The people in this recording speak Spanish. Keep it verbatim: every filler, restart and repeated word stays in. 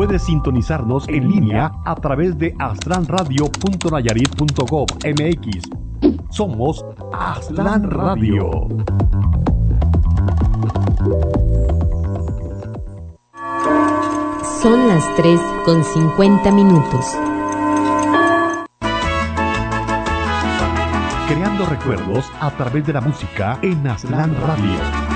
Puedes sintonizarnos en línea a través de aztlán radio punto nayarit punto gov punto mx. Somos Aztlán Radio. Son las tres con cincuenta minutos. Creando recuerdos a través de la música en Aztlán Radio.